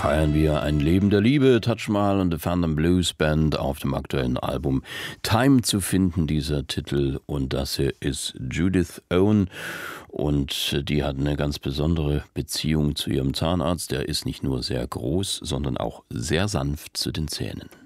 feiern wir ein Leben der Liebe. Taj Mahal und The Phantom Blues Band auf dem aktuellen Album Time zu finden, dieser Titel. Und das hier ist Judith Owen. Und die hat eine ganz besondere Beziehung zu ihrem Zahnarzt. Der ist nicht nur sehr groß, sondern auch sehr sanft zu den Zähnen.